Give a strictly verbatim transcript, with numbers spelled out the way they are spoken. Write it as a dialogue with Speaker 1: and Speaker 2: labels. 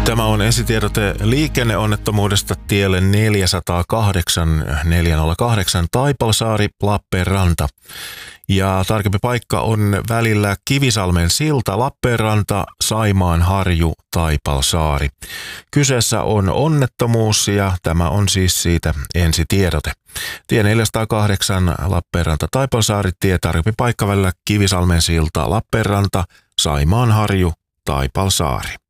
Speaker 1: Tämä on ensitiedote liikenneonnettomuudesta tielle neljäsataakahdeksan neljäsataakahdeksan Taipalsaari Lappeenranta. Ja tarkempi paikka on välillä Kivisalmen silta Lappeenranta, Saimaan harju, Taipalsaari. Kyseessä on onnettomuus ja tämä on siis siitä ensitiedote. Tie neljäsataakahdeksan Lappeenranta Taipalsaari, tie tarkempi paikka välillä Kivisalmen silta Lappeenranta, Saimaan harju, Taipalsaari.